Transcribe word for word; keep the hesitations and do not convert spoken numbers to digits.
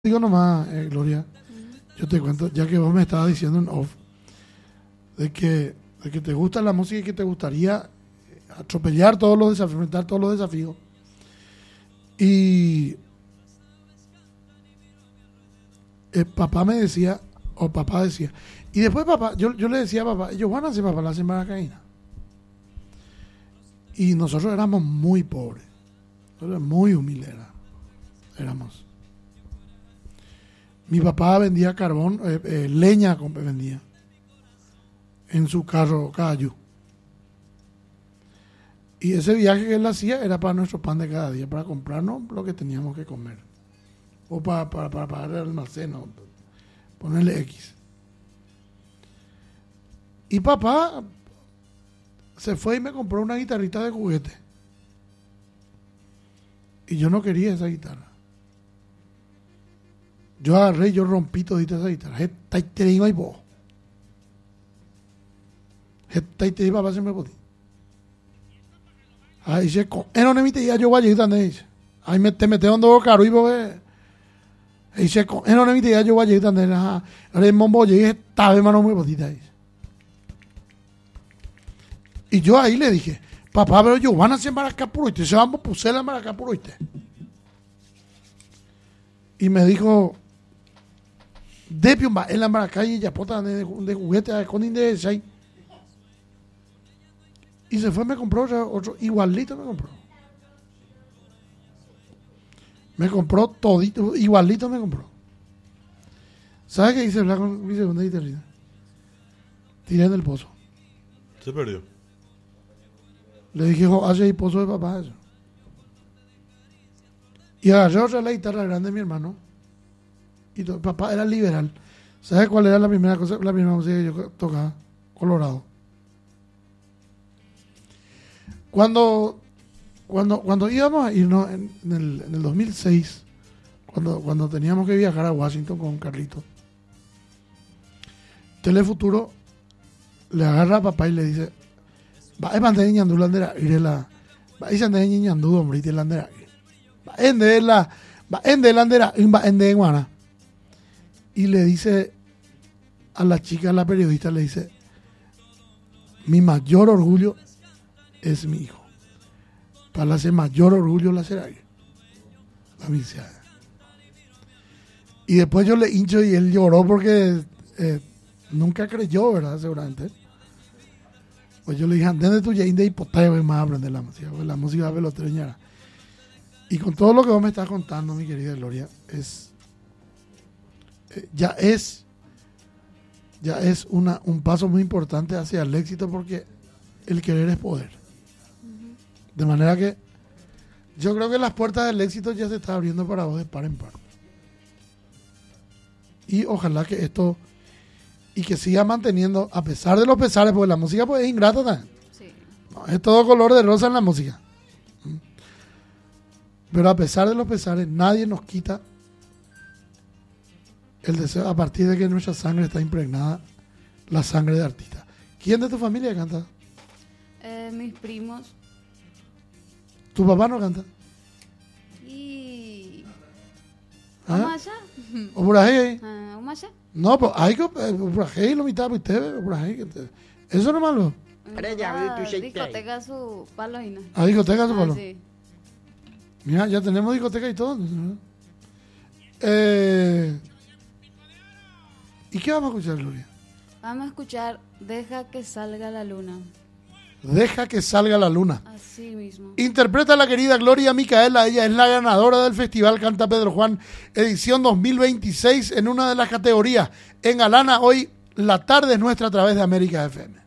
Digo nomás, eh, Gloria, yo te cuento, ya que vos me estabas diciendo en off, de que, de que te gusta la música y que te gustaría atropellar todos los desafíos, enfrentar todos los desafíos. Y eh, papá me decía, o papá decía, y después papá, yo, yo le decía a papá, ellos van a hacer papá la semana caína. Y nosotros éramos muy pobres, nosotros muy humildes era, éramos. Mi papá vendía carbón, eh, eh, leña vendía en su carro caballo. Y ese viaje que él hacía era para nuestro pan de cada día, para comprarnos lo que teníamos que comer. O para, para, para pagar el almacén, o ponerle X. Y papá se fue y me compró una guitarrita de juguete. Y yo no quería esa guitarra. Yo agarré y yo rompí todita esa guitarra. Esta y te digo ahí vos. Esta y te digo papá se me podí. Ahí se con. Era una mitad yo voy a llegar donde dice. Ahí me te mete donde vos caro y vos ves. Ahí se con. Era una mitad yo voy a llegar donde. Ahora el mombo llegué esta vez mano muy potita ahí. Y yo ahí le dije, papá, pero yo van a hacer maracapuro y te se vamos a pusar la maracapuro y te. Y me dijo, de piumba, en la maracay y ya pota de, de juguete con indes ahí. Y se fue, me compró otro, otro, igualito me compró. Me compró todito, igualito me compró. ¿Sabes qué hice hablar con mi segunda guitarrita? Tiré en el pozo. Se perdió. Le dije, hace el pozo de papá eso. Y agarré otra la guitarra grande de mi hermano. Y to, papá era liberal. ¿Sabes cuál era la primera cosa, la primera música que yo tocaba? Colorado. Cuando, cuando, cuando íbamos a irnos en, en, el, en el dos mil seis, cuando, cuando teníamos que viajar a Washington con Carlito, Telefuturo le agarra a papá y le dice, va a mantener ñandú la andera, iré la, va a mantener ñandú, hombre, y te la andera, va a ender la, va a ender la andera, va a ender guana. Y le dice a la chica, a la periodista, le dice, mi mayor orgullo es mi hijo. Para hacer mayor orgullo la será la viciada. Y después yo le hincho y él lloró porque eh, nunca creyó, ¿verdad? Seguramente. Pues yo le dije, andén de tu yain de hipoteo y más a aprender la música, porque la música es velotreñera. Y con todo lo que vos me estás contando, mi querida Gloria, es eh, ya es ya es una, un paso muy importante hacia el éxito, porque el querer es poder. Uh-huh. De manera que yo creo que las puertas del éxito ya se están abriendo para vos de par en par. Y ojalá que esto, y que siga manteniendo, a pesar de los pesares, porque la música pues es ingrata también. Sí. No, es todo color de rosa en la música. Pero a pesar de los pesares, nadie nos quita el deseo, a partir de que nuestra sangre está impregnada, la sangre de artista. ¿Quién de tu familia canta? Eh, mis primos. ¿Tu papá no canta? Y... ¿Ah? ¿Umaya? ¿O por ahí? Uh, ¿Umaya? No, pues hay que, por ahí lo mitad, pues usted, por ahí. Eso no es malo. A discoteca su palo y no. ¿A discoteca su palo? Ah, sí. Mira, ya tenemos discoteca y todo. Eh, ¿Y qué vamos a escuchar, Gloria? Vamos a escuchar Deja que salga la luna. Deja que salga la luna. Así mismo. Interpreta a la querida Gloria Micaela. Ella es la ganadora del Festival Canta Pedro Juan, edición dos mil veintiséis, en una de las categorías. Engalana hoy la tarde nuestra a través de América F M.